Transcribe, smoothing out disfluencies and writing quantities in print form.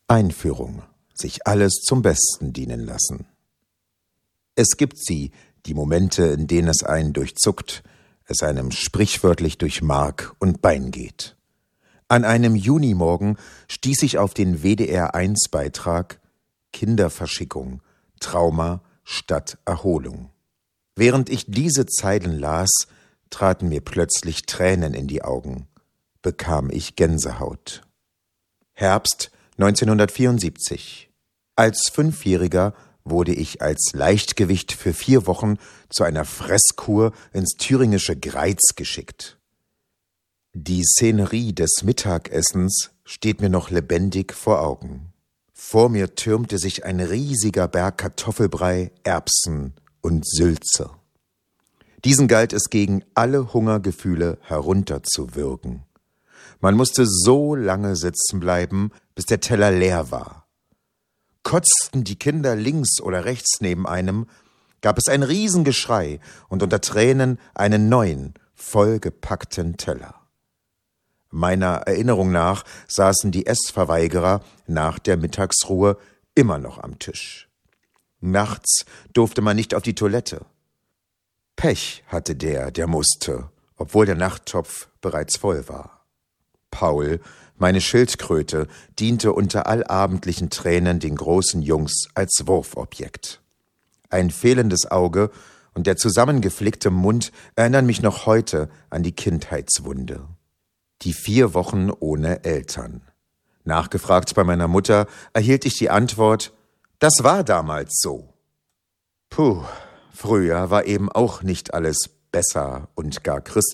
Einführung. Sich alles zum Besten dienen lassen. Es gibt sie, die Momente, in denen es einen durchzuckt, es einem sprichwörtlich durch Mark und Bein geht. An einem Junimorgen stieß ich auf den WDR-1-Beitrag Kinderverschickung, Trauma statt Erholung. Während ich diese Zeilen las, traten mir plötzlich Tränen in die Augen, bekam ich Gänsehaut. Herbst 1974. Als 5-Jähriger wurde ich als Leichtgewicht für 4 Wochen zu einer Fresskur ins thüringische Greiz geschickt. Die Szenerie des Mittagessens steht mir noch lebendig vor Augen. Vor mir türmte sich ein riesiger Berg Kartoffelbrei, Erbsen und Sülze. Diesen galt es gegen alle Hungergefühle herunterzuwürgen. Man musste so lange sitzen bleiben, bis der Teller leer war. Kotzten die Kinder links oder rechts neben einem, gab es ein Riesengeschrei und unter Tränen einen neuen, vollgepackten Teller. Meiner Erinnerung nach saßen die Essverweigerer nach der Mittagsruhe immer noch am Tisch. Nachts durfte man nicht auf die Toilette. Pech hatte der musste, obwohl der Nachttopf bereits voll war. Paul, meine Schildkröte, diente unter allabendlichen Tränen den großen Jungs als Wurfobjekt. Ein fehlendes Auge und der zusammengeflickte Mund erinnern mich noch heute an die Kindheitswunde. Die 4 Wochen ohne Eltern. Nachgefragt bei meiner Mutter, erhielt ich die Antwort: Das war damals so. Puh, früher war eben auch nicht alles besser und gar christlich.